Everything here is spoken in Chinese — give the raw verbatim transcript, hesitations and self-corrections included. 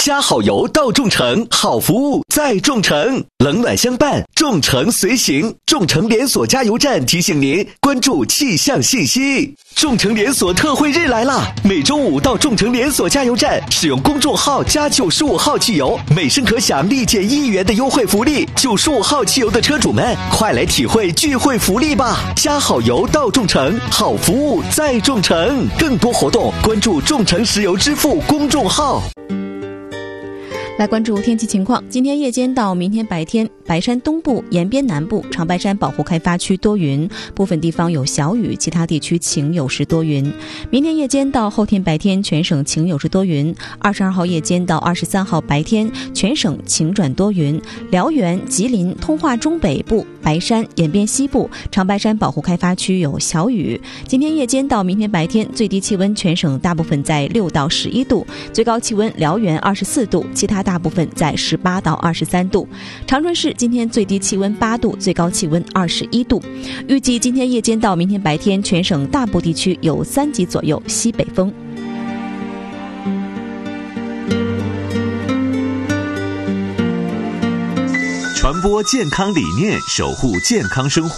加好油到众诚，好服务在众诚，冷暖相伴，众诚随行。众诚连锁加油站提醒您关注气象信息。众诚连锁特惠日来啦！每周五到众诚连锁加油站使用公众号加九十五号汽油，每升可享立减一元的优惠福利。九十五号汽油的车主们，快来体会聚会福利吧！加好油到众诚，好服务在众诚。更多活动关注众诚石油支付公众号。 来关注天气情况，今天夜间到明天白天，白山东部、延边南部、长白山保护开发区多云，部分地方有小雨，其他地区晴有时多云。明天夜间到后天白天，全省晴有时多云。二十二号夜间到二十三号白天，全省晴转多云。辽源、吉林、通化中北部、白山、延边西部、长白山保护开发区有小雨。今天夜间到明天白天，最低气温全省大部分在六到十一度，最高气温辽源二十四度，其他大部分在十八到二十三度。长春市今天最低气温八度，最高气温二十一度。预计今天夜间到明天白天，全省大部地区有三级左右西北风。 传播健康理念，守护健康生活。